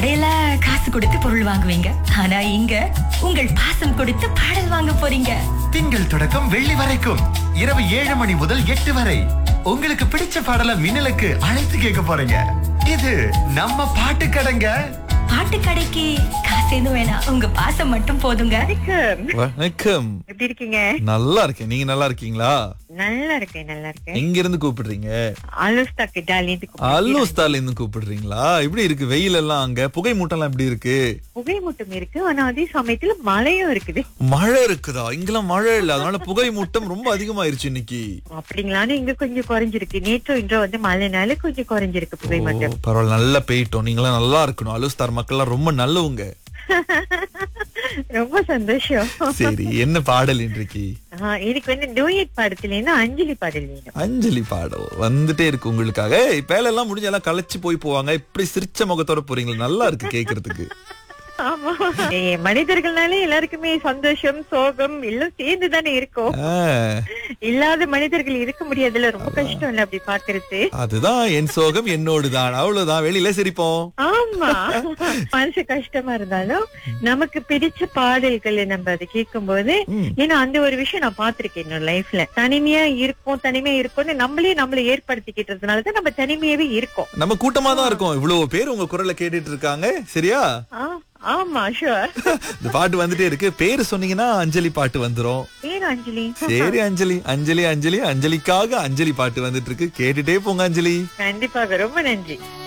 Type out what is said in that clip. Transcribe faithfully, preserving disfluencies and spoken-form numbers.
கடையில காசு கொடுத்து பொருள் வாங்குவீங்க, ஆனா இங்க உங்கள் பாசம் கொடுத்து பாடல் வாங்க போறீங்க. திங்கள் தொடக்கம் வெள்ளி வரைக்கும் இரவு ஏழு மணி முதல் எட்டு வரை உங்களுக்கு பிடிச்ச பாடலை மின்னலுக்கு அழைத்து கேட்க போறீங்க. இது நம்ம பாட்டு கடைங்க. பாட்டு கடைக்கு காசு எதுவும் வேணாம், உங்க பாசம் மட்டும் போதுங்க. வணக்கம். எப்படி இருக்கீங்க? நல்லா இருக்கேன். நீங்க நல்லா இருக்கீங்களா? நல்லா இருக்கேன், நல்லா இருக்கேன். எங்க இருந்து கூப்பிடுறீங்க? அலுஸ்தா கிட்டாலிந்து. அல்லோஸ்தால இருந்து கூப்பிடுறீங்களா? எப்படி இருக்கு வெயில் எல்லாம்? அங்க புகை மூட்டம் எல்லாம் எப்படி இருக்கு? புகை மூட்டம் இருக்கு, ஆனா அதே சமயத்துல மழையும் இருக்குது. மழை இருக்குதா? இங்கெல்லாம் மழை இல்ல, அதனால புகை மூட்டம் ரொம்ப அதிகமாயிருச்சு இன்னைக்கு. அப்படிங்களான்னு இங்க கொஞ்சம் குறைஞ்சிருக்கு. நேற்று இன்றோ வந்து மழைனால கொஞ்சம் குறைஞ்சிருக்கு புகை மூட்டம். பரவாயில்ல, நல்லா பெய்யட்டும். நீங்களாம் நல்லா இருக்கணும். அலுஸ்தார் மக்கள் ரொம்ப நல்லவங்க. ரொம்ப சந்தோஷம். சரி, என்ன பாடல் இன்றைக்கு? எனக்கு வந்து டூயட் பாடத்துல இருந்து அஞ்சலி பாடல் வேணும். அஞ்சலி பாடல் வந்துட்டே இருக்கு உங்களுக்காக. இப்ப எல்லாம் முடிஞ்ச எல்லாம் களைச்சு போய் போவாங்க, இப்படி சிரிச்ச முகத்தோட போறீங்களா? நல்லா இருக்கு கேக்குறதுக்கு. ஆமா, மனிதர்கள்னாலே எல்லாருக்குமே சந்தோஷம் சோகம் எல்லாம் சேர்ந்து தானே இருக்கும். இல்லாத மனிதர்கள் இருக்க முடியாதுல, ரொம்ப கஷ்டம் இல்ல அப்படி பாக்குறது. அதுதான் என் சோகம் என்னோடுதான், அவ்வளவுதான். வெளியில சிரிப்போம். ஆமா, மனசு கஷ்டமா இருந்தாலும் நமக்கு பிடிச்ச பாடல்களை நம்ம அதை கேட்கும் போது, ஏன்னா அந்த ஒரு விஷயம் நான் பாத்திருக்கேன் என்னோட லைஃப்ல. தனிமையா இருக்கும் தனிமையா இருக்கும்னு நம்மளே நம்மள ஏற்படுத்திக்கிட்டதுனாலதான் நம்ம தனிமையாவே இருக்கோம். நம்ம கூட்டமா தான் இருக்கோம். இவ்வளவு பேர் உங்க குரலை கேட்டுட்டு இருக்காங்க. சரியா? ஆமா, ஷூர். இந்த பாட்டு வந்துட்டே இருக்கு. பேரு சொன்னீங்கன்னா அஞ்சலி பாட்டு வந்துரும். பேரு அஞ்சலி. சரி, அஞ்சலி அஞ்சலி அஞ்சலி அஞ்சலிக்காக அஞ்சலி பாட்டு வந்துட்டு இருக்கு. கேட்டுட்டே போங்க அஞ்சலி. கண்டிப்பாக. ரொம்ப நன்றி.